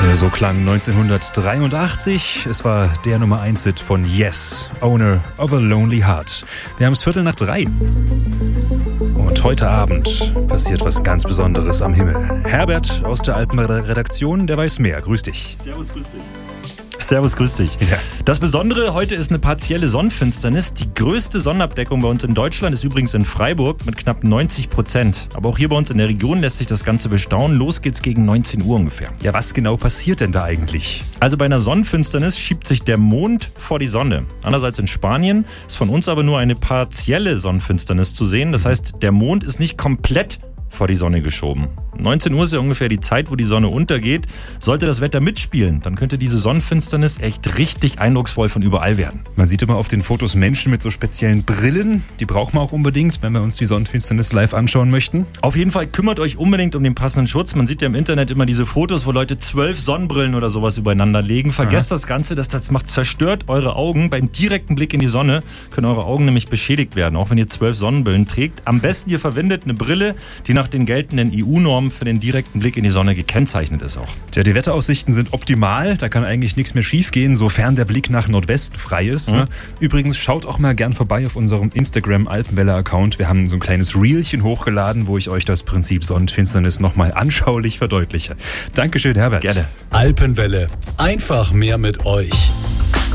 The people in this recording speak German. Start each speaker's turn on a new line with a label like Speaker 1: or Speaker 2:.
Speaker 1: So klang 1983. Es war der Nummer 1-Hit von Yes, Owner of a Lonely Heart. Wir haben es 2:45. Und heute Abend passiert was ganz Besonderes am Himmel. Herbert aus der Alpenredaktion, der weiß mehr. Grüß dich.
Speaker 2: Servus, grüß dich.
Speaker 3: Servus, grüß dich.
Speaker 1: Ja.
Speaker 3: Das Besondere heute ist eine partielle Sonnenfinsternis. Die größte Sonnenabdeckung bei uns in Deutschland ist übrigens in Freiburg mit knapp 90%. Aber auch hier bei uns in der Region lässt sich das Ganze bestaunen. Los geht's gegen 19 Uhr ungefähr.
Speaker 1: Ja, was genau passiert denn da eigentlich?
Speaker 3: Also bei einer Sonnenfinsternis schiebt sich der Mond vor die Sonne. Andererseits in Spanien ist von uns aber nur eine partielle Sonnenfinsternis zu sehen. Das heißt, der Mond ist nicht komplett vor die Sonne geschoben. 19 Uhr ist ja ungefähr die Zeit, wo die Sonne untergeht. Sollte das Wetter mitspielen, dann könnte diese Sonnenfinsternis echt richtig eindrucksvoll von überall werden.
Speaker 1: Man sieht immer auf den Fotos Menschen mit so speziellen Brillen. Die brauchen wir auch unbedingt, wenn wir uns die Sonnenfinsternis live anschauen möchten.
Speaker 3: Auf jeden Fall kümmert euch unbedingt um den passenden Schutz. Man sieht ja im Internet immer diese Fotos, wo Leute 12 Sonnenbrillen oder sowas übereinander legen. Vergesst das Ganze, das zerstört eure Augen. Beim direkten Blick in die Sonne können eure Augen nämlich beschädigt werden, auch wenn ihr 12 Sonnenbrillen trägt. Am besten ihr verwendet eine Brille, die nach den geltenden EU-Normen für den direkten Blick in die Sonne gekennzeichnet ist auch.
Speaker 1: Tja, die Wetteraussichten sind optimal, da kann eigentlich nichts mehr schief gehen, sofern der Blick nach Nordwesten frei ist. Ne? Übrigens, schaut auch mal gern vorbei auf unserem Instagram-Alpenwelle-Account. Wir haben so ein kleines Reelchen hochgeladen, wo ich euch das Prinzip Sonnenfinsternis nochmal anschaulich verdeutliche. Dankeschön, Herbert.
Speaker 3: Gerne.
Speaker 4: Alpenwelle. Einfach mehr mit euch.